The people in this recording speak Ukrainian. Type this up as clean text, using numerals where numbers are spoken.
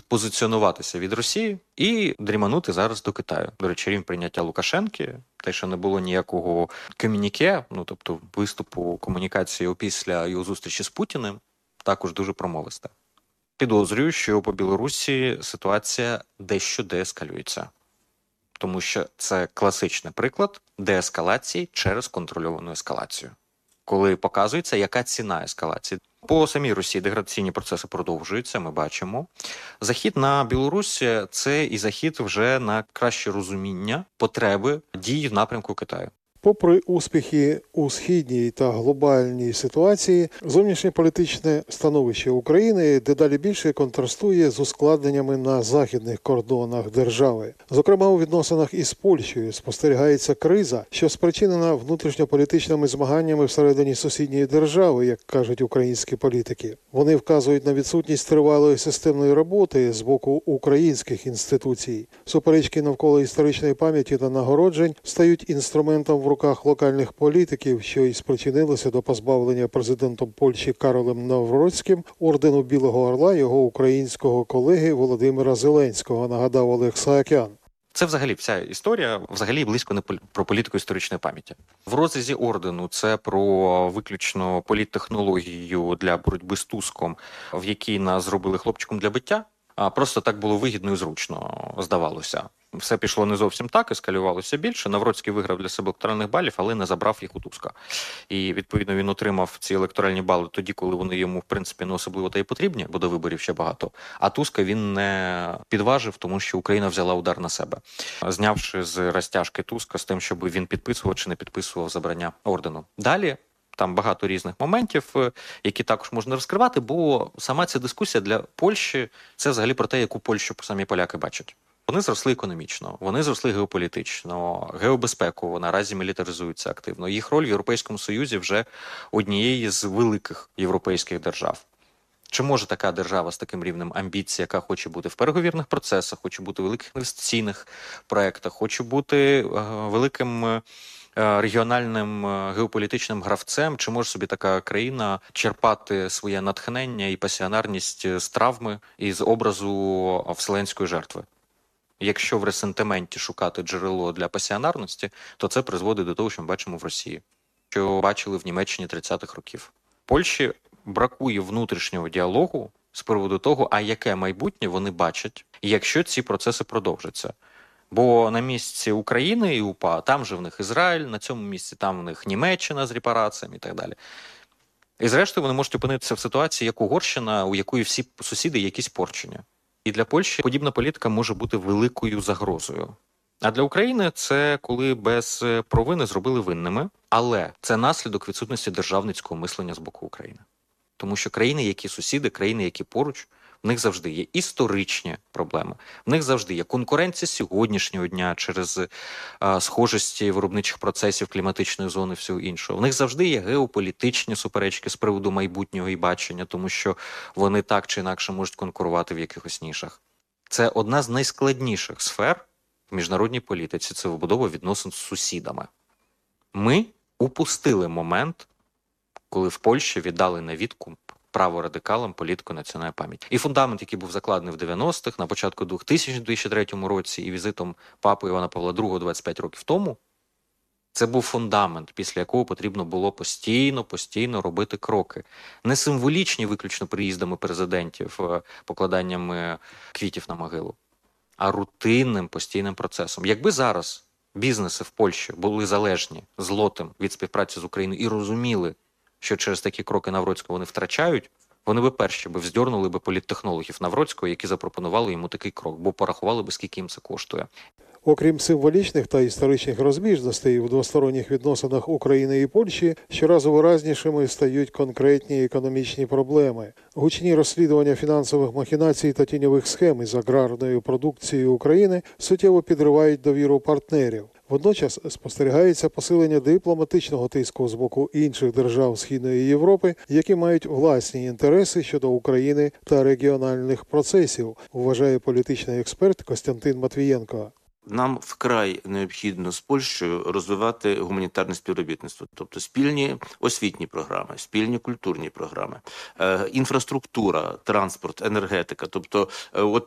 позиціонуватися від Росії і дріманути зараз до Китаю. До речі, рівень прийняття Лукашенки, те, що не було ніякого комюніке, тобто виступу комунікації опісля його зустрічі з Путіним, також дуже промовисте. Підозрюю, що по Білорусі ситуація дещо деескалюється. Тому що це класичний приклад деескалації через контрольовану ескалацію. Коли показується, яка ціна ескалації. По самій Росії деградаційні процеси продовжуються, ми бачимо. Захід на Білорусь – це і захід вже на краще розуміння потреби дій в напрямку Китаю. Попри успіхи у східній та глобальній ситуації, зовнішньополітичне становище України дедалі більше контрастує з ускладненнями на західних кордонах держави. Зокрема, у відносинах із Польщею спостерігається криза, що спричинена внутрішньополітичними змаганнями всередині сусідньої держави, як кажуть українські політики. Вони вказують на відсутність тривалої системної роботи з боку українських інституцій. Суперечки навколо історичної пам'яті та нагороджень стають інструментом в руках локальних політиків, що і спричинилося до позбавлення президентом Польщі Каролем Навроцьким ордену Білого Орла його українського колеги Володимира Зеленського, нагадав Олег Саакян. Це взагалі вся історія, взагалі близько не про політику історичної пам'яті. В розрізі ордену це про виключно політтехнологію для боротьби з Туском, в якій нас зробили хлопчиком для биття, а просто так було вигідно і зручно, здавалося. Все пішло не зовсім так, ескалювалося більше. Навроцький виграв для себе електоральних балів, але не забрав їх у Туска. І, відповідно, він отримав ці електоральні бали тоді, коли вони йому, в принципі, не особливо та й потрібні, бо до виборів ще багато. А Туска він не підважив, тому що Україна взяла удар на себе, знявши з розтяжки Туска з тим, щоб він підписував чи не підписував забрання ордену. Далі там багато різних моментів, які також можна розкривати, бо сама ця дискусія для Польщі – це взагалі про те, яку Польщу самі поляки бачать. Вони зросли економічно, вони зросли геополітично, геобезпеково, наразі мілітаризуються активно. Їх роль в Європейському Союзі вже однієї з великих європейських держав. Чи може така держава з таким рівнем амбіцій, яка хоче бути в переговірних процесах, хоче бути в великих інвестиційних проєктах, хоче бути великим регіональним геополітичним гравцем, чи може собі така країна черпати своє натхнення і пасіонарність з травми і з образу вселенської жертви? Якщо в ресентименті шукати джерело для пасіонарності, то це призводить до того, що ми бачимо в Росії, що бачили в Німеччині 30-х років. Польщі бракує внутрішнього діалогу з приводу того, а яке майбутнє вони бачать, якщо ці процеси продовжаться. Бо на місці України і УПА, там же в них Ізраїль, на цьому місці там в них Німеччина з репараціями і так далі. І зрештою вони можуть опинитися в ситуації, як Угорщина, у якої всі сусіди якісь порчені. І для Польщі подібна політика може бути великою загрозою. А для України це коли без провини зробили винними, але це наслідок відсутності державницького мислення з боку України. Тому що країни, які сусіди, країни, які поруч, в них завжди є історичні проблеми. В них завжди є конкуренція сьогоднішнього дня через схожості виробничих процесів, кліматичної зони, всього іншого. В них завжди є геополітичні суперечки з приводу майбутнього і бачення, тому що вони так чи інакше можуть конкурувати в якихось нішах. Це одна з найскладніших сфер в міжнародній політиці – це вибудова відносин з сусідами. Ми упустили момент, коли в Польщі віддали на відкуп праворадикалам політику національної пам'яті. І фундамент, який був закладений в 90-х, на початку 2003 році і візитом папи Івана Павла II 25 років тому, це був фундамент, після якого потрібно було постійно робити кроки. Не символічні виключно приїздами президентів, покладанням квітів на могилу, а рутинним постійним процесом. Якби зараз бізнеси в Польщі були залежні злотим від співпраці з Україною і розуміли, що через такі кроки Навроцького вони втрачають, вони би перші вздьорнули би політтехнологів Навроцького, які запропонували йому такий крок, бо порахували би, скільки їм це коштує. Окрім символічних та історичних розбіжностей в двосторонніх відносинах України і Польщі, щоразу виразнішими стають конкретні економічні проблеми. Гучні розслідування фінансових махінацій та тіньових схем із аграрною продукцією України суттєво підривають довіру партнерів. Водночас спостерігається посилення дипломатичного тиску з боку інших держав Східної Європи, які мають власні інтереси щодо України та регіональних процесів, вважає політичний експерт Костянтин Матвієнко. Нам вкрай необхідно з Польщею розвивати гуманітарне співробітництво, тобто спільні освітні програми, спільні культурні програми, інфраструктура, транспорт, енергетика. Тобто от